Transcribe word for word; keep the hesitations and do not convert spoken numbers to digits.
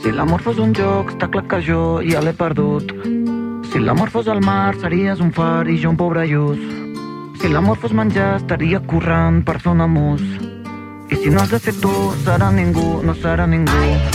Si l'amor fos un joc, està clar que jo ja l'he perdut. Si l'amor fos al mar, series un far i jo un pobre lluç. Si l'amor fos menjar, estaria corrent per fer un amus. I si no has de ser tu, serà ningú, no serà ningú.